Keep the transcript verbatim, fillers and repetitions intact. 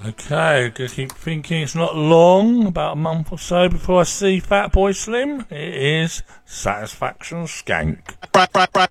Okay, I keep thinking it's not long, about a month or so before I see Fatboy Slim. It is Satisfaction Skank.